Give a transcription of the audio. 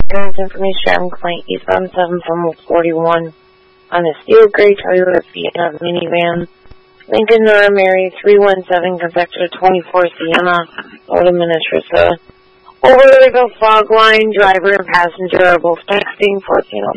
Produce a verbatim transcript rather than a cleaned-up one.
Insurance information driving complaint eastbound seven from forty-one on a steel gray Toyota Sienna minivan. Lincoln Nora Mary three one seven Convector twenty-four Sienna, Oda Minnetrista. Over the fog line, driver and passenger are both texting fourteen oh